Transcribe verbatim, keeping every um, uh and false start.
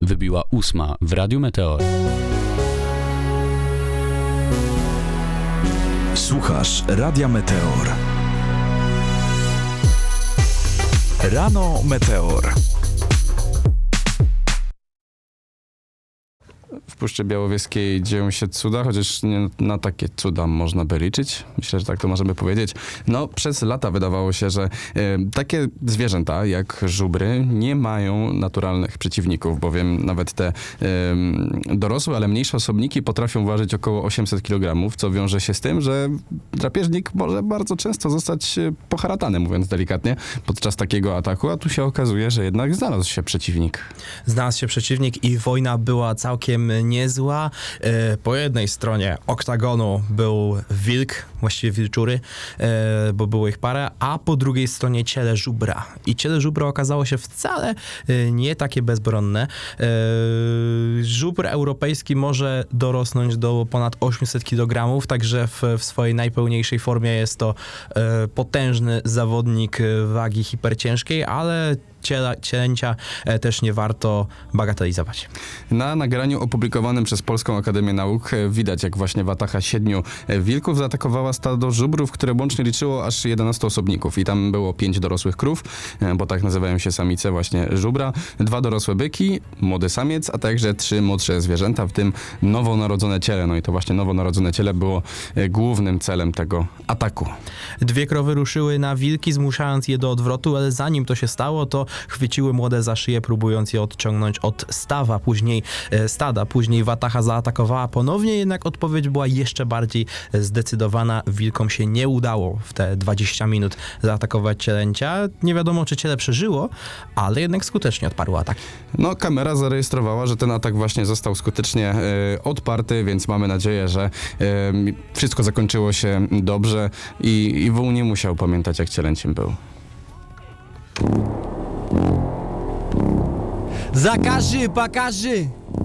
Wybiła ósma w Radiu Meteor. Słuchasz Radia Meteor. Rano Meteor. W Puszczy Białowieskiej dzieją się cuda, chociaż nie na takie cuda można by liczyć. Myślę, że tak to możemy powiedzieć. No, przez lata wydawało się, że e, takie zwierzęta jak żubry nie mają naturalnych przeciwników, bowiem nawet te e, dorosłe, ale mniejsze osobniki potrafią ważyć około osiemset kilogramów, co wiąże się z tym, że drapieżnik może bardzo często zostać poharatany, mówiąc delikatnie, podczas takiego ataku, a tu się okazuje, że jednak znalazł się przeciwnik. Znalazł się przeciwnik i wojna była całkiem niezła. Po jednej stronie oktagonu był wilk, właściwie wilczury, bo było ich parę, a po drugiej stronie ciele żubra. I ciele żubra okazało się wcale nie takie bezbronne. Żubr europejski może dorosnąć do ponad osiemset kilogramów, także w, w swojej najpełniejszej formie jest to potężny zawodnik wagi hiperciężkiej, ale Ciela, cielęcia też nie warto bagatelizować. Na nagraniu opublikowanym przez Polską Akademię Nauk widać, jak właśnie wataha siedmiu wilków zaatakowała stado żubrów, które łącznie liczyło aż jedenastu osobników. I tam było pięć dorosłych krów, bo tak nazywają się samice właśnie żubra, dwa dorosłe byki, młody samiec, a także trzy młodsze zwierzęta, w tym nowonarodzone ciele. No i to właśnie nowonarodzone ciele było głównym celem tego ataku. Dwie krowy ruszyły na wilki, zmuszając je do odwrotu, ale zanim to się stało, to chwyciły młode za szyję, próbując je odciągnąć od stawa, później e, stada. Później wataha zaatakowała ponownie, jednak odpowiedź była jeszcze bardziej zdecydowana. Wilkom się nie udało w te dwadzieścia minut zaatakować cielęcia. Nie wiadomo, czy ciele przeżyło, ale jednak skutecznie odparło atak. No, kamera zarejestrowała, że ten atak właśnie został skutecznie e, odparty, więc mamy nadzieję, że e, wszystko zakończyło się dobrze i, i wół nie musiał pamiętać, jak cielęciem był. Zakaży, pakaży,